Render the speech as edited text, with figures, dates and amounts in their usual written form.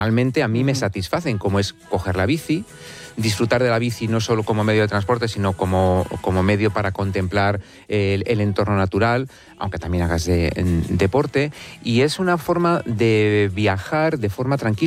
realmente a mí me satisfacen, como es coger la bici, disfrutar de la bici no solo como medio de transporte, sino como medio para contemplar el entorno natural, aunque también hagas deporte, y es una forma de viajar de forma tranquila.